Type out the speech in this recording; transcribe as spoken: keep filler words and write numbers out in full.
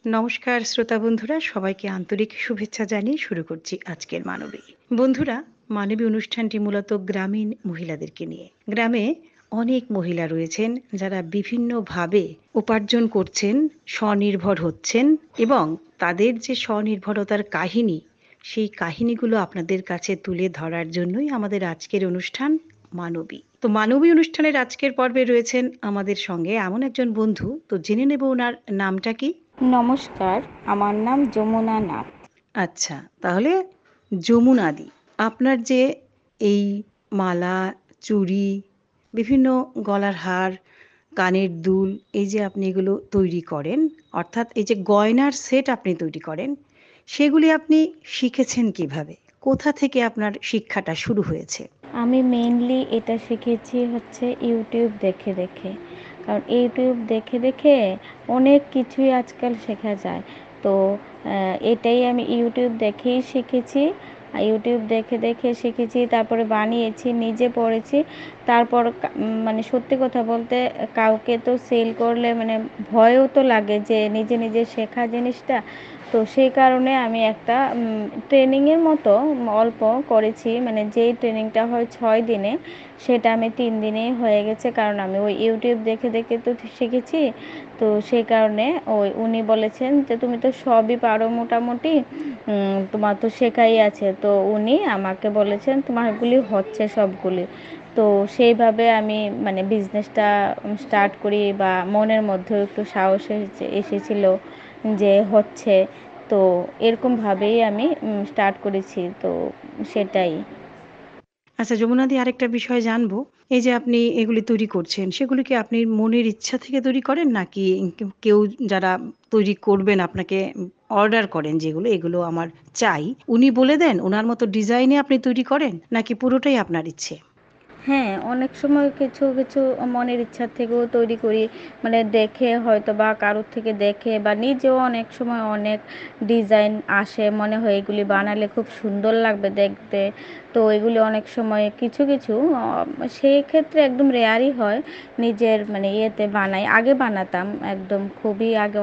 নমস্কার শ্রোতা বন্ধুরা, সবাইকে আন্তরিক শুভেচ্ছা জানিয়ে শুরু করছি আজকের মানবী। বন্ধুরা, মানবী অনুষ্ঠানটি মূলত গ্রামীণ মহিলাদেরকে নিয়ে। গ্রামে অনেক মহিলা রয়েছেন যারা বিভিন্নভাবে উপার্জন করছেন, স্বনির্ভর হচ্ছেন এবং তাদের যে স্বনির্ভরতার কাহিনী, সেই কাহিনীগুলো আপনাদের কাছে তুলে ধরার জন্যই আমাদের আজকের অনুষ্ঠান মানবী। তো মানবী অনুষ্ঠানের আজকের পর্বে রয়েছেন আমাদের সঙ্গে এমন একজন বন্ধু। তো জেনে নেব ওনার নামটা কি। নমস্কার, আমার নাম যমুনা নাথ। আচ্ছা, তাহলে যমুনাদি, আপনার যে এই মালা, চুড়ি, বিভিন্ন গলার হার, কানের দুল, এই যে আপনি এগুলো তৈরি করেন, অর্থাৎ এই যে গয়নার সেট আপনি তৈরি করেন, সেগুলি আপনি শিখেছেন কিভাবে? কোথা থেকে আপনার শিক্ষাটা শুরু হয়েছে? আমি মেইনলি এটা শিখেছি হচ্ছে ইউটিউব দেখে দেখে। কারণ ইউটিউব দেখে দেখে অনেক কিছুই আজকাল শেখা যায়। তো আহ, এটাই আমি ইউটিউব দেখেই শিখেছি। আর ইউটিউব দেখে দেখে শিখেছি, তারপরে বানিয়েছি, নিজে পড়েছি। তারপর কা- উম, মানে সত্যি কথা বলতে কাউকে তো সেল করলে মানে ভয়ও তো লাগে যে নিজে নিজে শেখা জিনিসটা। তো সেই কারণে আমি একটা ট্রেনিংয়ের মতো অল্প করেছি, মানে যেই ট্রেনিংটা হয় ছয় দিনে, সেটা আমি তিন দিনেই হয়ে গেছে। কারণ আমি ওই ইউটিউব দেখে দেখে তো শিখেছি। তো সেই কারণে ওই উনি বলেছেন যে তুমি তো সবই পারো মোটামুটি, উম, তোমার তো শেখাই আছে। তো উনি আমাকে বলেছেন তোমারগুলি হচ্ছে সবগুলি। তো সেইভাবে আমি মানে বিজনেসটা স্টার্ট করি, বা মনের মধ্যেও একটু সাহস এসেছে- এসেছিল যে হচ্ছে। তো এরকমভাবেই আমি স্টার্ট করেছি। তো সেটাই। আচ্ছা যমুনাদি, আরেকটা বিষয় জানবো। এই যে আপনি এগুলি তৈরি করছেন, সেগুলি কি আপনি মনের ইচ্ছা থেকে তৈরি করেন? নাকি কেউ কেউ যারা তৈরি করবেন আপনাকে অর্ডার করেন যেগুলো, এগুলো আমার চাই, উনি বলে দেন, উনার মতো ডিজাইনে আপনি তৈরি করেন? নাকি পুরোটাই আপনার ইচ্ছে? হ্যাঁ, অনেক সময় কিছু কিছু মনের ইচ্ছা থেকেও তৈরি করি। মানে দেখে হয়তো বা কারোর থেকে দেখে বা নিজেও অনেক সময় অনেক ডিজাইন আসে, মনে হয় এগুলি বানালে খুব সুন্দর লাগবে দেখতে। তো এগুলি অনেক সময় কিছু কিছু আহ, সেই ক্ষেত্রে একদম রেয়ারই হয়। নিজের মানে ইয়েতে বানাই, আগে বানাতাম একদম খুবই আগে